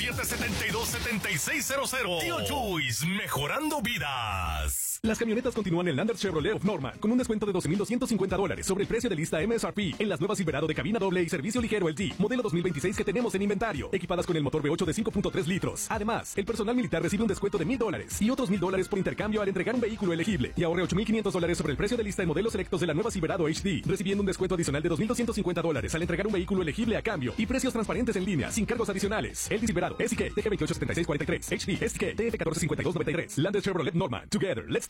809-772-7600. Tío Chuys, mejorando vidas. Las camionetas continúan en Landers Chevrolet of Norman con un descuento de $12,250 sobre el precio de lista MSRP en las nuevas Silverado de cabina doble y servicio ligero LT, modelo 2026 que tenemos en inventario, equipadas con el motor V8 de 5.3 litros. Además, el personal militar recibe un descuento de $1,000 y otros $1,000 por intercambio al entregar un vehículo elegible, y ahorre $8,500 sobre el precio de lista en modelos selectos de la nueva Silverado HD, recibiendo un descuento adicional de $2,250 al entregar un vehículo elegible a cambio, y precios transparentes en línea sin cargos adicionales. LT Silverado SK TG 287643, HD SK TF 145293, Landers Chevrolet Norman. Together, let's